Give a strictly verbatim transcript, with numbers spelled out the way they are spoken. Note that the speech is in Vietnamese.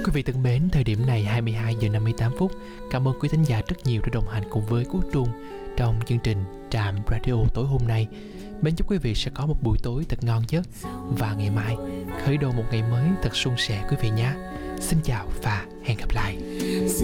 Quý vị thân mến, thời điểm này hai mươi hai giờ năm mươi tám phút. Cảm ơn quý thính giả rất nhiều đã đồng hành cùng với Quốc Trung trong chương trình Trạm Radio tối hôm nay. Mến chúc quý vị sẽ có một buổi tối thật ngon giấc và ngày mai khởi đầu một ngày mới thật suôn sẻ quý vị nhé. Xin chào và hẹn gặp lại.